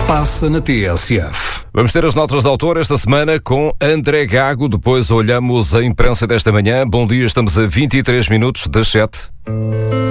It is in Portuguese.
passa na TSF. Vamos ter as notas de autor esta semana com André Gago. Depois olhamos a imprensa desta manhã. Bom dia, estamos a 23 minutos das 7.